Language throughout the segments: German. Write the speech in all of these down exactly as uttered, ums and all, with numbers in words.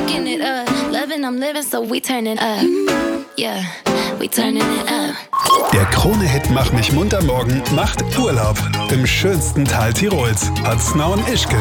fucking it up. Loving, I'm living, so we turning up. Yeah, we turning it up. Der Krone-Hit Mach mich munter morgen macht Urlaub im schönsten Teil Tirols. Paznau und Ischgl.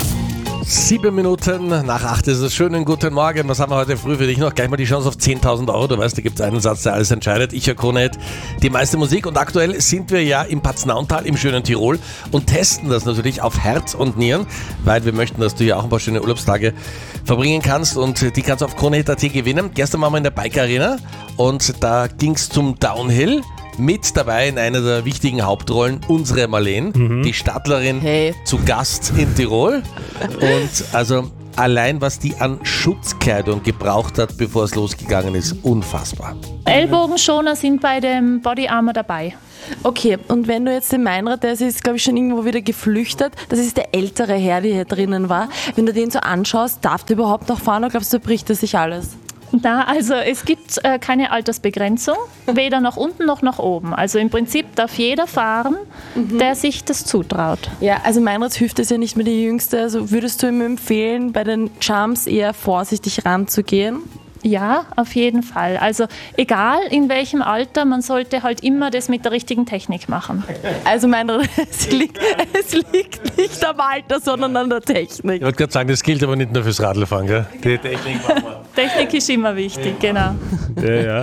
Sieben Minuten nach acht ist es. Schönen guten Morgen. Was haben wir heute früh für dich noch? Gleich mal die Chance auf zehntausend Euro. Du weißt, da gibt es einen Satz, der alles entscheidet. Ich höre Krone-Hit, die meiste Musik. Und aktuell sind wir ja im Paznauntal, im schönen Tirol und testen das natürlich auf Herz und Nieren, weil wir möchten, dass du hier auch ein paar schöne Urlaubstage verbringen kannst und die kannst du auf Krone Hit Punkt at gewinnen. Gestern waren wir in der Bike Arena und da ging es zum Downhill. Mit dabei in einer der wichtigen Hauptrollen unsere Marlene, mhm. die Stadlerin, hey. zu Gast in Tirol. Und also allein, was die an Schutzkleidung gebraucht hat, bevor es losgegangen ist, unfassbar. Ellbogenschoner sind bei dem Body Armor dabei. Okay, und wenn du jetzt den Meinrad, der ist glaube ich schon irgendwo wieder geflüchtet, das ist der ältere Herr, der hier drinnen war. Wenn du den so anschaust, darf der überhaupt noch fahren oder glaubst du, bricht er sich alles? Na, also es gibt äh, keine Altersbegrenzung, weder nach unten noch nach oben. Also im Prinzip darf jeder fahren, mhm. der sich das zutraut. Ja, also Meinrads Hüfte ist ja nicht mehr die jüngste. Also würdest du ihm empfehlen, bei den Jumps eher vorsichtig ranzugehen? Ja, auf jeden Fall. Also egal in welchem Alter, man sollte halt immer das mit der richtigen Technik machen. Also Meinrad, es liegt, es liegt nicht am Alter, sondern an der Technik. Ich wollte gerade sagen, das gilt aber nicht nur fürs Radlfahren, gell? Die Technik machen wir. Technik ist immer wichtig, genau. Ja, ja.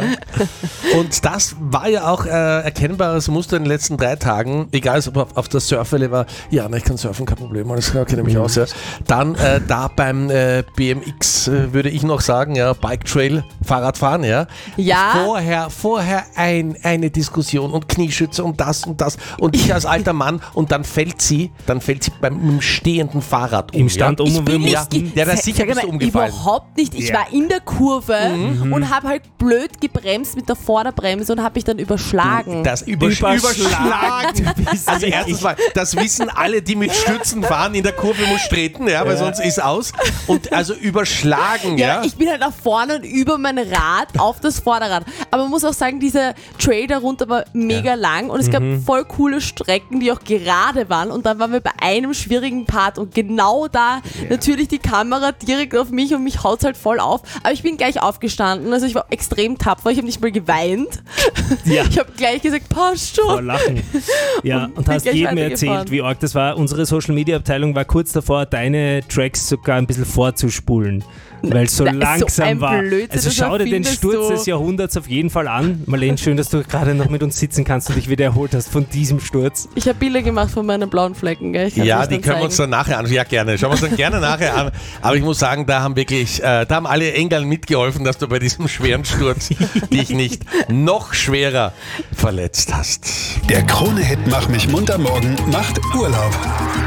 Und das war ja auch äh, erkennbares Muster in den letzten drei Tagen. Egal, ob auf, auf der Surfwelle war, ja, na, ich kann surfen, kein Problem, alles klar, kenne mich aus. Ja. Dann äh, da beim äh, B M X äh, würde ich noch sagen, ja, Bike Trail, Fahrradfahren, ja. Ja. Vorher, vorher ein, eine Diskussion und Knieschütze und das und das. Und ich als alter Mann und dann fällt sie, dann fällt sie beim stehenden Fahrrad um. Im Stand ja. um und nicht, ja, ja, da sicher bist du umgefallen. Überhaupt nicht. Ich Ja. war in der Kurve Mhm. und habe halt blöd gebremst mit der Vorderbremse und habe mich dann überschlagen. Das übersch Überschlagen. überschlagen. Also erstens mal, das wissen alle, die mit Stützen fahren, in der Kurve muss treten, ja, weil Ja. sonst ist aus. Und also überschlagen, ja. Ja, ich bin halt nach vorne und über mein Rad auf das Vorderrad. Aber man muss auch sagen, dieser Trail darunter war mega Ja. lang und es gab voll coole Strecken, die auch gerade waren. Und dann waren wir bei einem schwierigen Part und genau da natürlich die Kamera direkt auf mich und mich haut halt voll auf. Aber ich bin gleich aufgestanden, also ich war extrem tapfer, ich habe nicht mal geweint. Ja. Ich habe gleich gesagt, passt Vor schon. Lachen. Ja, und, Und bin hast gleich jedem weitergefahren. erzählt, wie arg das war. Unsere Social-Media-Abteilung war kurz davor, deine Tracks sogar ein bisschen vorzuspulen, weil es so Na, so langsam ein war. Blödsinn, Also das schau dir den erfindest Sturz du. des Jahrhunderts auf jeden Fall an. Marlene, schön, dass du gerade noch mit uns sitzen kannst und dich wieder erholt hast von diesem Sturz. Ich habe Bilder gemacht von meinen blauen Flecken. Gell? Ich kann's Ja, euch die dann können wir uns zeigen. dann nachher anschauen. Ja, gerne. Schauen wir uns dann gerne nachher an. Aber ich muss sagen, da haben wirklich, äh, da haben alle Engel mitgeholfen, dass du bei diesem schweren Sturz dich nicht noch schwerer verletzt hast. Der Krone-Hit Mach mich munter morgen macht Urlaub.